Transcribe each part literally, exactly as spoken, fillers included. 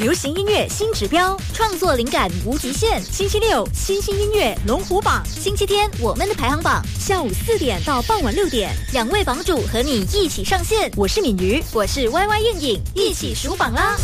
流行音乐新指标，创作灵感无极限。星期六新兴音乐龙虎榜，星期天我们的排行榜，下午四点到傍晚六点，两位榜主和你一起上线。我是敏瑜，我是 Y Y 燕颖，一起数榜啦！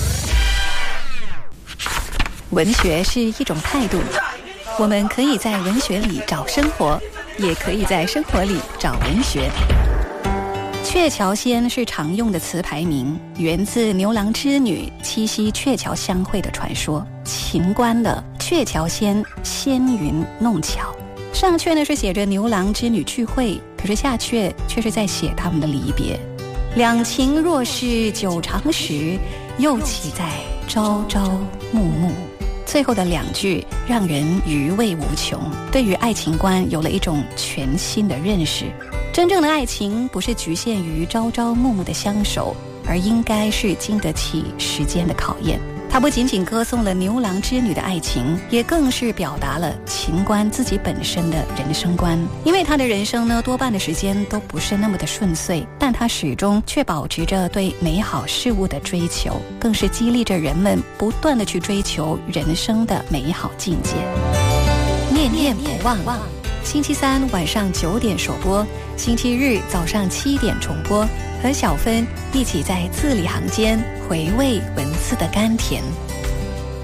文学是一种态度，我们可以在文学里找生活，也可以在生活里找文学。鹊桥仙是常用的词牌名，源自牛郎织女七夕鹊桥相会的传说。秦观的鹊桥仙，仙云弄巧。上阙呢是写着牛郎织女聚会，可是下阙却是在写他们的离别。两情若是久长时，又岂在朝朝暮暮。最后的两句让人余味无穷，对于爱情观有了一种全新的认识。真正的爱情不是局限于朝朝暮暮的相守，而应该是经得起时间的考验。它不仅仅歌颂了牛郎织女的爱情，也更是表达了秦观自己本身的人生观。因为他的人生呢，多半的时间都不是那么的顺遂，但他始终却保持着对美好事物的追求，更是激励着人们不断的去追求人生的美好境界。念念不忘，星期三晚上九点首播，星期日早上七点重播，和小芬一起在字里行间回味文字的甘甜。